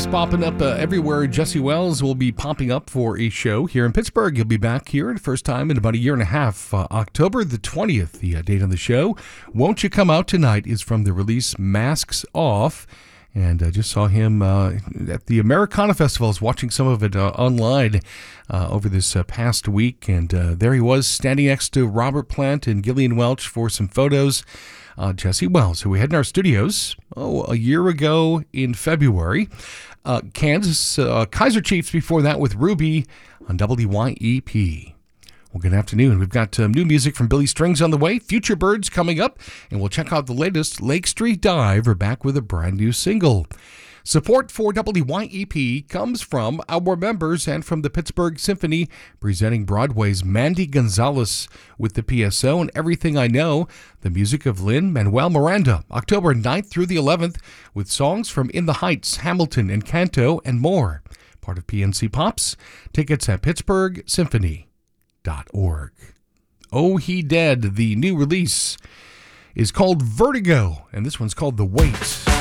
Keeps popping up everywhere. Jesse Wells will be popping up for a show here in Pittsburgh. He'll be back here the first time in about a year and a half. October the 20th, the date on the show. Won't You Come Out Tonight is from the release Masks Off. And I just saw him at the Americana Festival. I was watching some of it online over this past week. And there he was standing next to Robert Plant and Gillian Welch for some photos. Jesse Wells, who we had in our studios, a year ago in February. Kansas Kaiser Chiefs before that with Ruby on WYEP. Well, good afternoon. We've got new music from Billy Strings on the way, Future Birds coming up, and we'll check out the latest. Lake Street Dive are back with a brand new single. Support for WYEP comes from our members and from the Pittsburgh Symphony, presenting Broadway's Mandy Gonzalez with the PSO and Everything I Know, the music of Lin-Manuel Miranda, October 9th through the 11th, with songs from In the Heights, Hamilton, and Canto, and more. Part of PNC Pops. Tickets at pittsburghsymphony.org. Oh He Dead, the new release, is called Vertigo, and this one's called The Wait.